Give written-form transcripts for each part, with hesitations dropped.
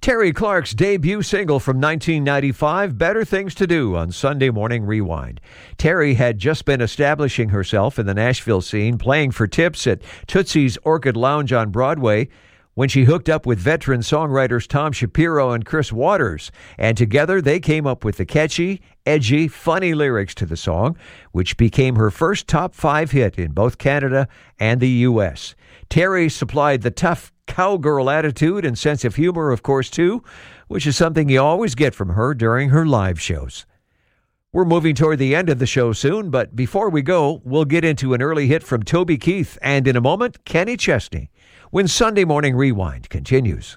Terry Clark's debut single from 1995, Better Things to Do, on Sunday Morning Rewind. Terry had just been establishing herself in the Nashville scene, playing for tips at Tootsie's Orchid Lounge on Broadway, when she hooked up with veteran songwriters Tom Shapiro and Chris Waters, and together they came up with the catchy, edgy, funny lyrics to the song, which became her first top 5 hit in both Canada and the U.S. Terry supplied the tough cowgirl attitude and sense of humor, of course, too, which is something you always get from her during her live shows. We're moving toward the end of the show soon, but before we go, we'll get into an early hit from Toby Keith, and in a moment, Kenny Chesney, when Sunday Morning Rewind continues.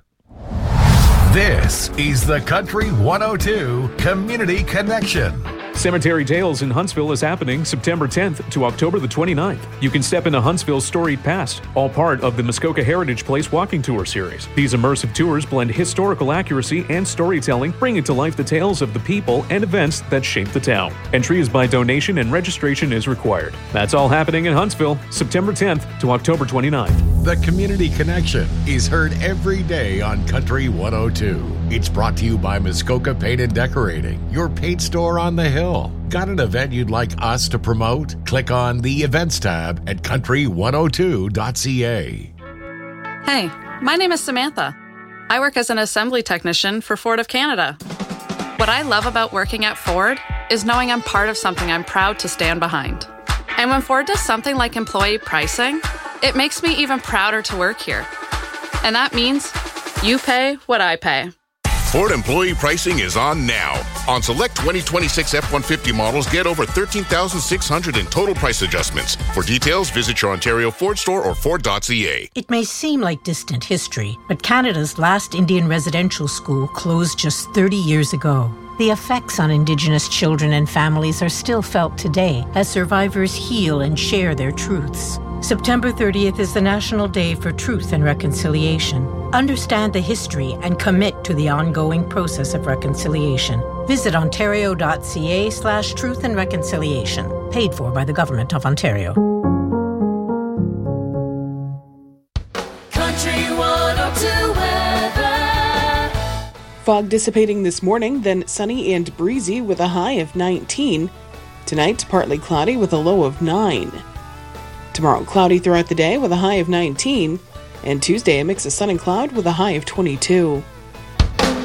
This is the Country 102 Community Connection. Cemetery Tales in Huntsville is happening September 10th to October the 29th. You can step into Huntsville's storied past, all part of the Muskoka Heritage Place Walking Tour series. These immersive tours blend historical accuracy and storytelling, bringing to life the tales of the people and events that shape the town. Entry is by donation and registration is required. That's all happening in Huntsville, September 10th to October 29th. The Community Connection is heard every day on Country 102. It's brought to you by Muskoka Paint and Decorating, your paint store on the hill. Got an event you'd like us to promote? Click on the Events tab at country102.ca. Hey, my name is Samantha. I work as an assembly technician for Ford of Canada. What I love about working at Ford is knowing I'm part of something I'm proud to stand behind. And when Ford does something like employee pricing, it makes me even prouder to work here. And that means you pay what I pay. Ford employee pricing is on now. On select 2026 F-150 models, get over $13,600 in total price adjustments. For details, visit your Ontario Ford store or Ford.ca. It may seem like distant history, but Canada's last Indian residential school closed just 30 years ago. The effects on Indigenous children and families are still felt today as survivors heal and share their truths. September 30th is the National Day for Truth and Reconciliation. Understand the history and commit to the ongoing process of reconciliation. Visit ontario.ca/truth and reconciliation. Paid for by the Government of Ontario. Country 102 weather. Fog dissipating this morning, then sunny and breezy with a high of 19. Tonight, partly cloudy with a low of 9. Tomorrow, cloudy throughout the day with a high of 19. And Tuesday, a mix of sun and cloud with a high of 22.